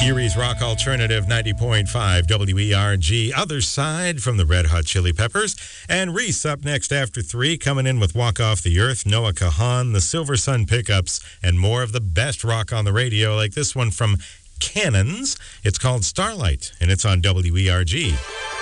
Erie's Rock Alternative 90.5 WERG. Other Side from the Red Hot Chili Peppers. And Reese up next after 3, coming in with Walk Off the Earth, Noah Kahan, the Silver Sun Pickups, and more of the best rock on the radio, like this one from Cannons. It's called Starlight, and it's on WERG.